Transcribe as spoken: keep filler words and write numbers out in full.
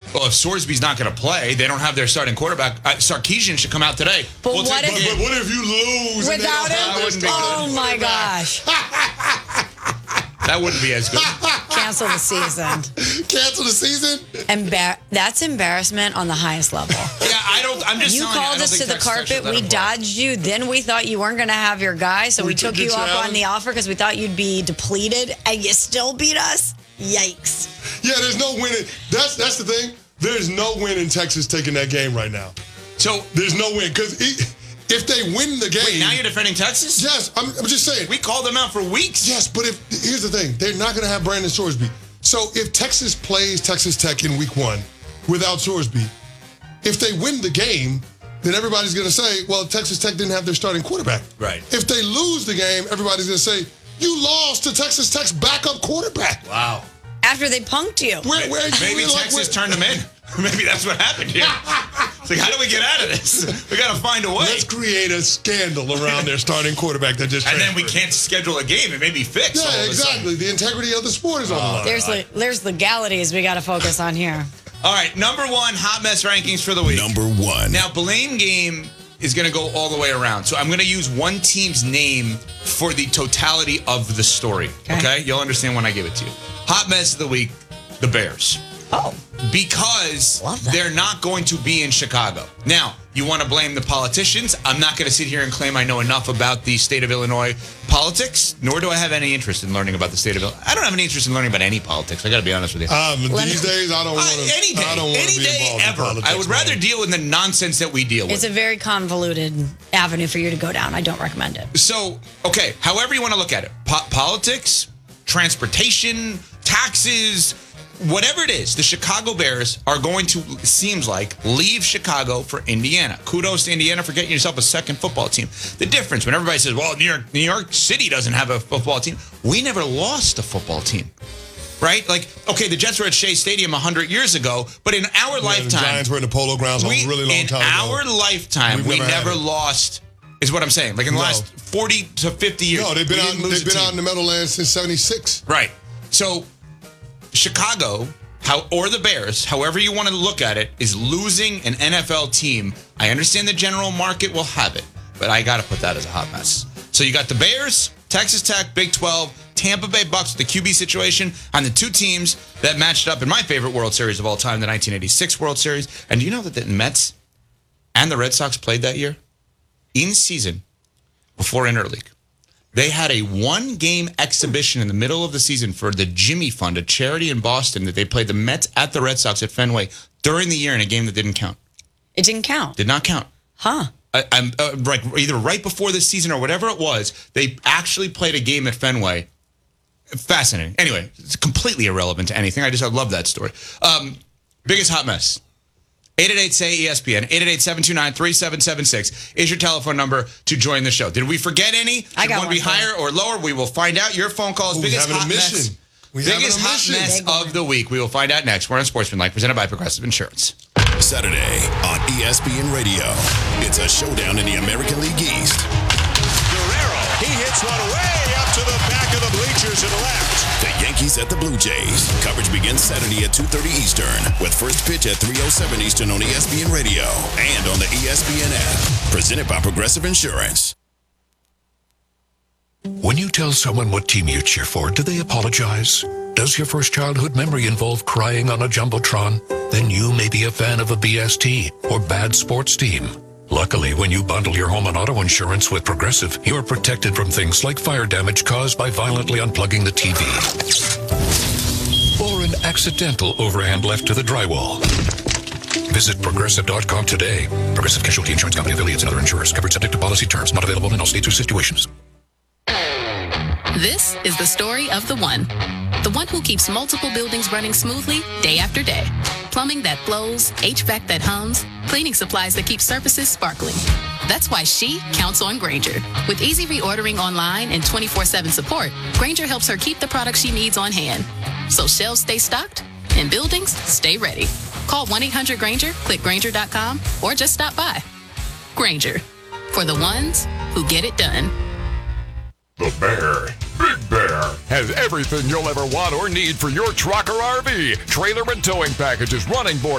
well, if Sorsby's not going to play, they don't have their starting quarterback. Uh, Sarkisian should come out today. But, we'll what, take if, the But, but what if you lose? without and they don't him? have their starting Oh, my quarterback? gosh. That wouldn't be as good. Cancel the season. Cancel the season? Embar- that's embarrassment on the highest level. Yeah, I don't. I'm just You telling you, I called don't us think to the Texas Tech should carpet. let We him play. dodged you. Then we thought you weren't going to have your guy, so we, We took took you your up challenge. on the offer because we thought you'd be depleted, and you still beat us. Yikes! Yeah, there's no winning. That's that's the thing. There's no win in Texas taking that game right now. So There's no win because if they win the game, wait, now you're defending Texas? yes, I'm, I'm just saying. We called them out for weeks. Yes, but if here's the thing, they're not going to have Brandon Sorsby. So if Texas plays Texas Tech in week one without Sorsby, if they win the game, then everybody's going to say, well, Texas Tech didn't have their starting quarterback. Right. If they lose the game, everybody's going to say, you lost to Texas Tech's backup quarterback. Wow. After they punked you. Where, where, Maybe we're like, Texas we're- turned them in. Maybe that's what happened here. It's like, how do we get out of this? We got to find a way. Let's create a scandal around their starting quarterback that just And then we transferred. can't schedule a game. It may be fixed. all Yeah, of a sudden. exactly. The integrity of the sport is on the line. There's le- there's legalities we got to focus on here. All right, number one, hot mess rankings for the week. Number one. Now, blame game is going to go all the way around. So I'm going to use one team's name for the totality of the story. Okay. Okay? You'll understand when I give it to you. Hot mess of the week, the Bears. Oh, Because Love that. they're not going to be in Chicago. Now, you want to blame the politicians. I'm not going to sit here and claim I know enough about the state of Illinois politics, nor do I have any interest in learning about the state of Illinois. I don't have any interest in learning about any politics. I got to be honest with you. Um, Let these me- days, I don't Uh, want to. any day, I don't want any to be day involved ever. in politics, I would rather man. deal with the nonsense that we deal with. it's a very convoluted avenue for you to go down. I don't recommend it. So, okay, however you want to look at it, po- politics, transportation, taxes, whatever it is, the Chicago Bears are going to, it seems like, leave Chicago for Indiana. Kudos to Indiana for getting yourself a second football team. The difference when everybody says, well, New York, New York City doesn't have a football team, we never lost a football team. Right? Like, okay, the Jets were at Shea Stadium one hundred years ago, but in our Yeah, the lifetime, Giants were in the Polo Grounds we, a really long in time our ago. lifetime, We've we never had never it. lost, is what I'm saying. Like in the No. last forty to fifty years. No, they've been we out. didn't lose They've a been team. out in the Meadowlands since seventy-six. Right. So, Chicago, how or the Bears, however you want to look at it, is losing an N F L team. I understand the general market will have it, but I got to put that as a hot mess. So you got the Bears, Texas Tech, Big twelve, Tampa Bay Bucks, the Q B situation, and the two teams that matched up in my favorite World Series of all time, the nineteen eighty-six World Series. And do you know that the Mets and the Red Sox played that year? In season, before interleague. They had a one-game exhibition in the middle of the season for the Jimmy Fund, a charity in Boston, that they played the Mets at the Red Sox at Fenway during the year in a game that didn't count. It didn't count. Did not count. Huh. I, I'm uh, like either right before the season or whatever it was, they actually played a game at Fenway. Fascinating. Anyway, it's completely irrelevant to anything. I just I love that story. Um, biggest hot mess. eight eight eight, S A Y, E S P N. eight eight eight, seven two nine, three seven seven six is your telephone number to join the show. Did we forget any? Should I got one one be for you. higher or lower? We will find out. Your phone calls. Ooh, biggest we have hot an mess. omission. We have Biggest an hot omission. mess Big one. of the week. We will find out next. We're on Sportsman Life, presented by Progressive Insurance. Saturday on E S P N Radio. It's a showdown in the American League East. Guerrero, he hits one way up to the back of the bleachers to the left. The Yankees at the Blue Jays. Coverage begins Saturday at two thirty Eastern with first pitch at three oh seven Eastern on E S P N Radio and on the E S P N app. Presented by Progressive Insurance. When you tell someone what team you cheer for, do they apologize? Does your first childhood memory involve crying on a Jumbotron? Then you may be a fan of a B S T or bad sports team. Luckily, when you bundle your home and auto insurance with Progressive, you're protected from things like fire damage caused by violently unplugging the T V. Or an accidental overhand left to the drywall. Visit Progressive dot com today. Progressive Casualty Insurance Company affiliates and other insurers. Covered subject to policy terms. Not available in all states or situations. This is the story of the one. The one who keeps multiple buildings running smoothly day after day. Plumbing that flows, H V A C that hums, cleaning supplies that keep surfaces sparkling. That's why she counts on Grainger. With easy reordering online and twenty-four seven support, Grainger helps her keep the products she needs on hand. So shelves stay stocked and buildings stay ready. Call one eight hundred Grainger, click Grainger dot com, or just stop by. Grainger, for the ones who get it done. The Bear, Big Bear, has everything you'll ever want or need for your truck or R V. Trailer and towing packages, running boards,